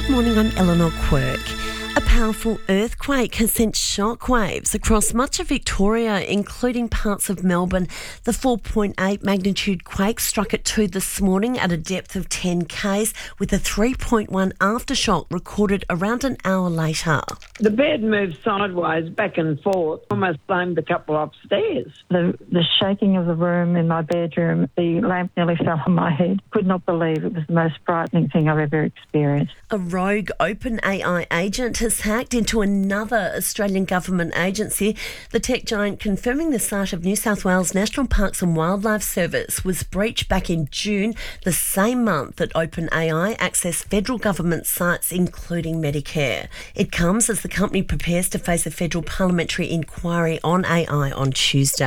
Good morning, I'm Eleanor Quirk. A powerful earthquake has sent shockwaves across much of Victoria, including parts of Melbourne. The 4.8 magnitude quake struck at 2 this morning at a depth of 10 k's, with a 3.1 aftershock recorded around an hour later. The bed moved sideways, back and forth, almost blamed the couple upstairs. The shaking of the room in my bedroom, the lamp nearly fell on my head. Could not believe it was the most frightening thing I've ever experienced. A rogue OpenAI agent has hacked into another Australian government agency. The tech giant confirming the site of New South Wales National Parks and Wildlife Service was breached back in June, the same month that OpenAI accessed federal government sites, including Medicare. It comes as the company prepares to face a federal parliamentary inquiry on AI on Tuesday.